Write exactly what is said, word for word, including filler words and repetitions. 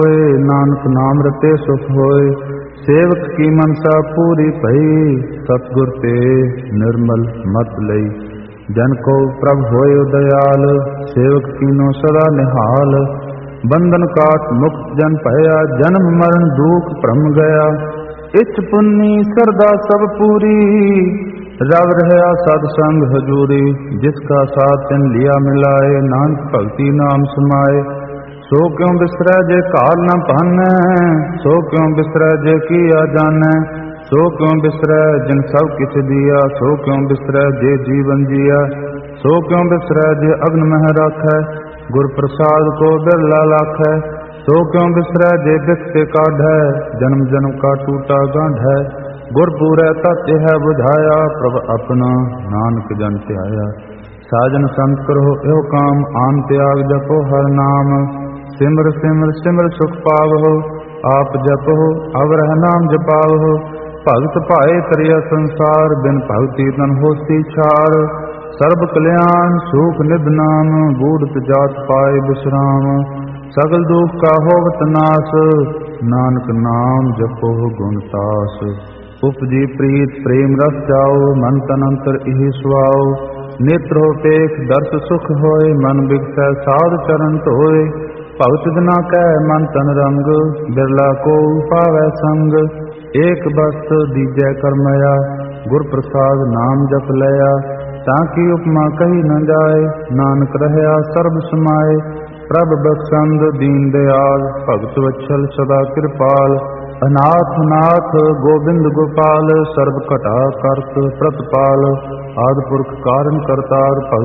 होए नानक नाम रते सुख होए। सेवक की मनसा पूरी भई सतगुर ते निर्मल मत लई। जन को प्रभ होए दयाल सेवक कीनो सदा निहाल। बंधन काट मुक्त जन भया जन्म मरण दुख भ्रम गया। इच पुन्नी सरदा सब पूरी रव रहा सद संग हजूरी। जिसका साथ तिन लिया मिलाए नानक भगति नाम समाए। सो क्यों बिसरै जे काल न पानै सो क्यों बिसरै जे किया जानै। सो क्यों बिसरै जिन सब किछ दिया सो क्यों बिसरै जे जीवन जिया। सो क्यों बिसरै जे अग्न मह राखै गुर प्रसाद को बिरला लाखै। सो क्यों बिसरै जे बिख से काढ़ै जन्म जन्म का टूटा गांढै। गुर पूरै तत् है बुझाया प्रभ अपना नानक जन ध्याया। साजन संत करो एहो काम आन त्याग जपो हर नाम। सिमर सिमर सिमर सुख पावो आप जपो अवरह नाम जपावो। भगत पाए तरिया संसार बिन भगति तन होसी छार। सर्ब कल्याण सुख निध नाम बूढ़त जात पाए विश्राम। सगल दुख का होवत नाश नानक नाम जपो गुणतास। उपजी प्रीत प्रेम रस जाओ मन तन अंतर इहि सुआओ। नेत्र हो पेख दर्श सुख होए मन बिगसै साध चरण धोए। भगत जना कह मन तन रंग बिरला को पावै संग। एक बस्त दीजै करमया गुर प्रसाद नाम जप लया। ताकि उपमा कही न जाए नानक रहया सर्ब समाए। प्रभ बख्शंद दीन दयाल भगत वत्सल सदा कृपाल। अनाथ नाथ गोविंद गोपाल सर्ब घटा करत प्रतपाल। आदि पुरख कारण करतार